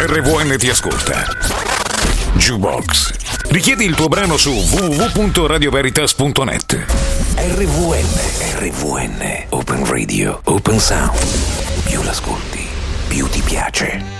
RVN ti ascolta. Jukebox. Richiedi il tuo brano su www.radioveritas.net. RVN, Open Radio, Open Sound. Più l'ascolti, più ti piace.